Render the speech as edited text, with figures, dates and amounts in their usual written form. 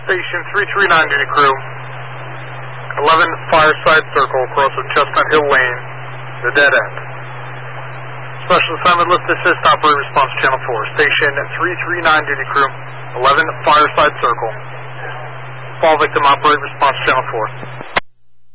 Station 339 duty crew. 11 Fireside Circle, across of Chestnut Hill Lane, the dead end. Special assignment lift assist, operator response channel 4. Station 339 duty crew, 11 Fireside Circle. Fall victim, operator response channel 4.